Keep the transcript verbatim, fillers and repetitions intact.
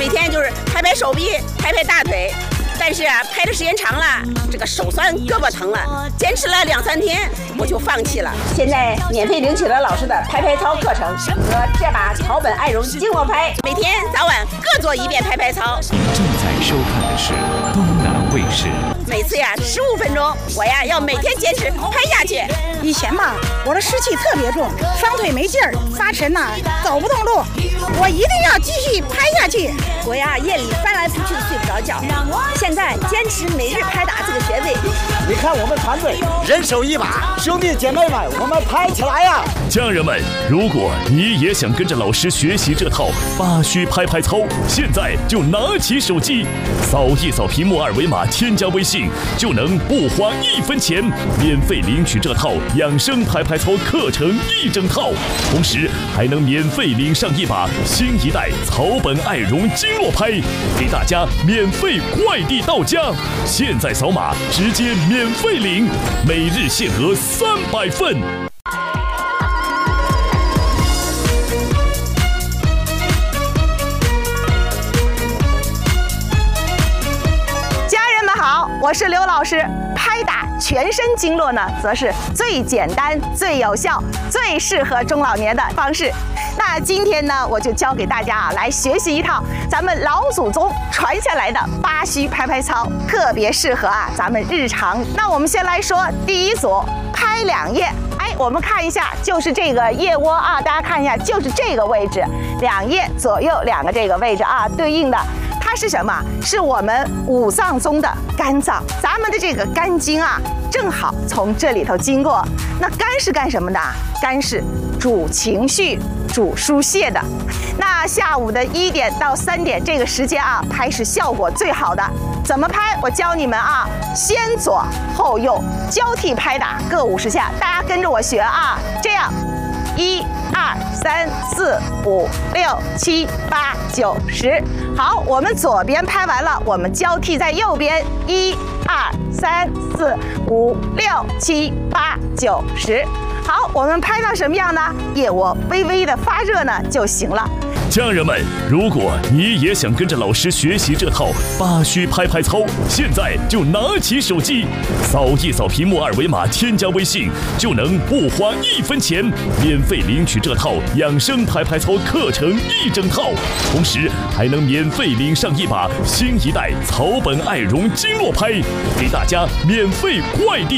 每天就是拍拍手臂，拍拍大腿。但是啊，拍的时间长了，这个手酸胳膊疼了，坚持了两三天，我就放弃了。现在免费领取了老师的拍拍操课程和这把草本爱绒经络拍，每天早晚各做一遍拍拍操。 正在收看的是东南卫视。 每次呀十五分钟，我呀要每天坚持拍下去。 以前嘛，我的湿气特别重，双腿没劲儿，发沉呐、啊，走不动路。我一定要继续拍下去。 我呀夜里翻来覆去睡不着觉，现在坚持每日拍打这个穴位。 你看我们团队人手一把，兄弟姐妹们，我们拍起来呀！ 家人们，如果你也想跟着老师学习这套八虚拍拍操，现在就拿起手机，扫一扫屏幕二维码，添加微信，就能不花一分钱，免费领取这套养生拍拍操课程一整套，同时还能免费领上一把新一代草本爱绒经络拍，给大家免费快递到家。现在扫码直接免费领，每日限额三百份。 我是刘老师，拍打全身经络呢，则是最简单、最有效、最适合中老年的方式。那今天呢，我就教给大家啊，来学习一套咱们老祖宗传下来的八虚拍拍操，特别适合啊咱们日常。那我们先来说第一组，拍两腋。哎，我们看一下，就是这个腋窝啊，大家看一下，就是这个位置，两腋左右两个这个位置啊，对应的。它是什么？是我们五脏中的肝脏，咱们的这个肝经啊，正好从这里头经过。那肝是干什么的？肝是主情绪、主疏泄的。那下午的一点到三点这个时间啊，拍是效果最好的。怎么拍？我教你们啊，先左后右交替拍打各五十下，大家跟着我学啊，这样。一二三四五六七八九十，好，我们左边拍完了，我们交替在右边，一二三四五六七八九十，好，我们拍到什么样呢？腋窝微微的发热呢就行了。 家人们，如果你也想跟着老师学习这套八虚拍拍操，现在就拿起手机，扫一扫屏幕二维码，添加微信，就能不花一分钱，免费领取这套养生拍拍操课程一整套，同时还能免费领上一把新一代草本爱绒经络拍，给大家免费快递